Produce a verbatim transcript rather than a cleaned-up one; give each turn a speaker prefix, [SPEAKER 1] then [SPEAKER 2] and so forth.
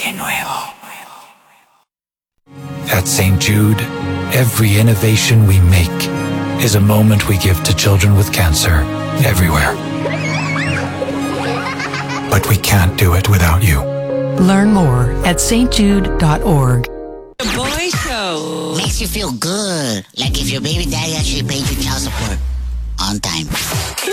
[SPEAKER 1] de nuevo. At Saint Jude, every innovation we make is a moment we give to children with cancer everywhere. But we can't do it without you.
[SPEAKER 2] Learn more at s t jude dot org.
[SPEAKER 3] The Boy Show.
[SPEAKER 4] Makes you feel good. Like if your baby daddy actually paid your child support on time.